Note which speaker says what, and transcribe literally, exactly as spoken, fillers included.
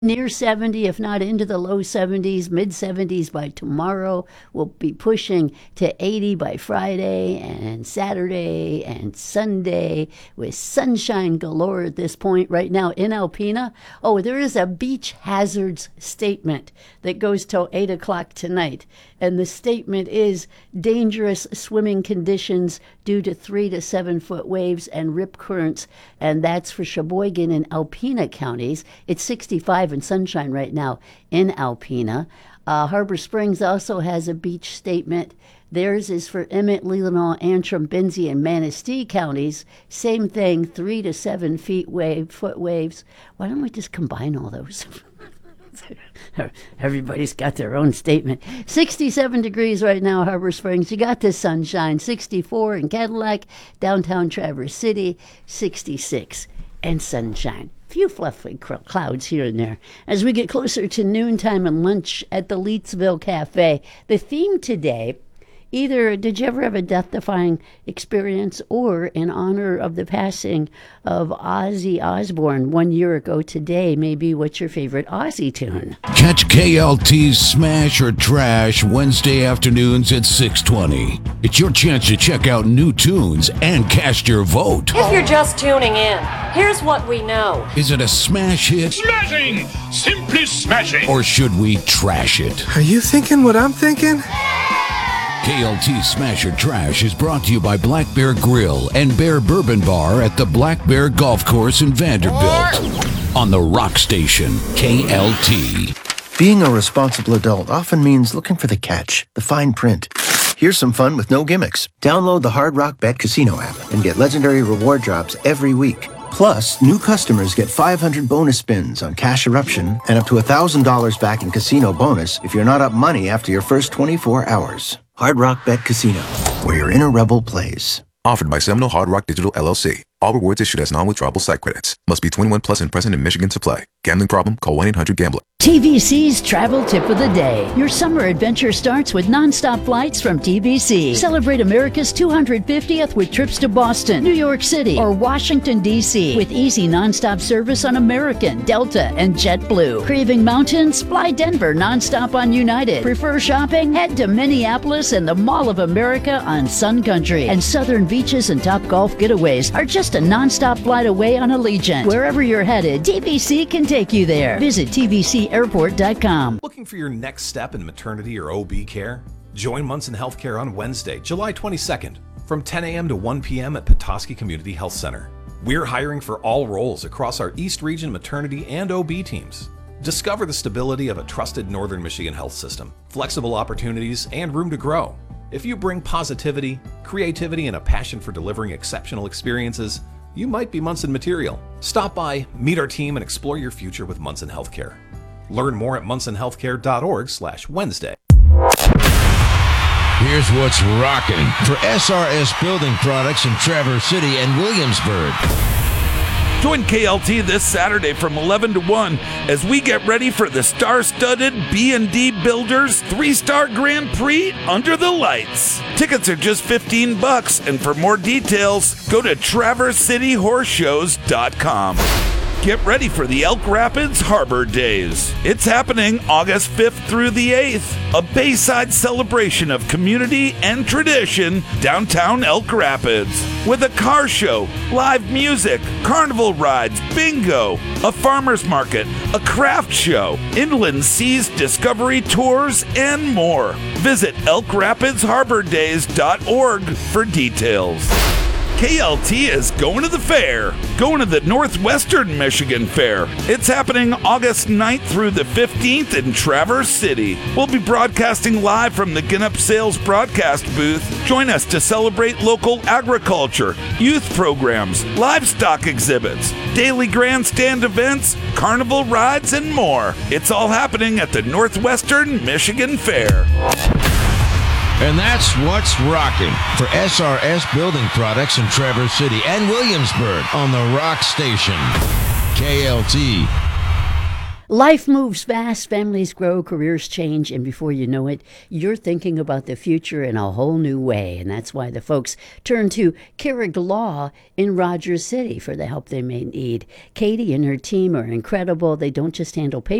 Speaker 1: near seventy, if not into the low seventies, mid seventies by tomorrow. We'll be pushing to eighty by Friday and Saturday and Sunday with sunshine galore at this point right now in Alpena. Oh, there is a beach hazards statement that goes till eight o'clock tonight. And the statement is dangerous swimming conditions due to three to seven foot waves and rip currents. And that's for Sheboygan and Alpena counties. It's sixty-five and sunshine right now in Alpena. Uh, Harbor Springs also has a beach statement. Theirs is for Emmett, Leelanau, Antrim, Benzie, and Manistee counties. Same thing, three to seven feet wave, foot waves. Why don't we just combine all those? Everybody's got their own statement. sixty-seven degrees right now, Harbor Springs. You got the sunshine. sixty-four in Cadillac, downtown Traverse City, sixty-six and sunshine. Few fluffy clouds here and there. As we get closer to noontime and lunch at the Leetsville Cafe, the theme today, either did you ever have a death-defying experience, or in honor of the passing of Ozzy Osbourne one year ago today, maybe what's your favorite Ozzy tune?
Speaker 2: Catch K L T's Smash or Trash Wednesday afternoons at six twenty. It's your chance to check out new tunes and cast your vote.
Speaker 3: If you're just tuning in, here's what we know.
Speaker 2: Is it a smash hit?
Speaker 4: Smashing! Simply smashing!
Speaker 2: Or should we trash it?
Speaker 5: Are you thinking what I'm thinking?
Speaker 2: K L T Smash or Trash is brought to you by Black Bear Grill and Bear Bourbon Bar at the Black Bear Golf Course in Vanderbilt. On the Rock Station, K L T.
Speaker 6: Being a responsible adult often means looking for the catch, the fine print. Here's some fun with no gimmicks. Download the Hard Rock Bet Casino app and get legendary reward drops every week. Plus, new customers get five hundred bonus spins on Cash Eruption and up to one thousand dollars back in casino bonus if you're not up money after your first twenty-four hours. Hard Rock Bet Casino, where your inner rebel plays.
Speaker 7: Offered by Seminole Hard Rock Digital L L C. All rewards issued as non-withdrawable site credits. Must be twenty-one plus and present in Michigan to play. Gambling problem? Call one eight hundred gambler.
Speaker 1: T V C's Travel Tip of the Day. Your summer adventure starts with nonstop flights from T V C. Celebrate America's two hundred fiftieth with trips to Boston, New York City, or Washington, D C with easy nonstop service on American, Delta, and JetBlue. Craving mountains? Fly Denver nonstop on United. Prefer shopping? Head to Minneapolis and the Mall of America on Sun Country. And southern beaches and top golf getaways are just a nonstop flight away on Allegiant. Wherever you're headed, T V C can take you there. Visit T V C airport dot com.
Speaker 8: Looking for your next step in maternity or O B care? Join Munson Healthcare on Wednesday, July twenty-second, from ten a.m. to one p.m. at Petoskey Community Health Center. We're hiring for all roles across our East Region maternity and O B teams. Discover the stability of a trusted Northern Michigan health system, flexible opportunities, and room to grow. If you bring positivity, creativity, and a passion for delivering exceptional experiences, you might be Munson material. Stop by, meet our team, and explore your future with Munson Healthcare. Learn more at munson healthcare dot org slash Wednesday.
Speaker 2: Here's what's rocking for S R S Building Products in Traverse City and Williamsburg.
Speaker 4: Join K L T this Saturday from eleven to one as we get ready for the star-studded B and D Builders three-star Grand Prix Under the Lights. Tickets are just fifteen bucks, and for more details, go to traverse city horse shows dot com. Get ready for the Elk Rapids Harbor Days. It's happening August fifth through the eighth, a Bayside celebration of community and tradition downtown Elk Rapids. With a car show, live music, carnival rides, bingo, a farmer's market, a craft show, inland seas discovery tours, and more. Visit elk rapids harbor days dot org for details. K L T is going to the fair, going to the Northwestern Michigan Fair. It's happening August ninth through the fifteenth in Traverse City. We'll be broadcasting live from the Ginup Sales broadcast booth. Join us to celebrate local agriculture, youth programs, livestock exhibits, daily grandstand events, carnival rides, and more. It's all happening at the Northwestern Michigan Fair.
Speaker 2: And that's what's rocking for S R S Building Products in Traverse City and Williamsburg on the Rock Station, K L T.
Speaker 1: Life moves fast, families grow, careers change, and before you know it, you're thinking about the future in a whole new way. And that's why the folks turn to Keurig Law in Rogers City for the help they may need. Katie and her team are incredible. They don't just handle paper.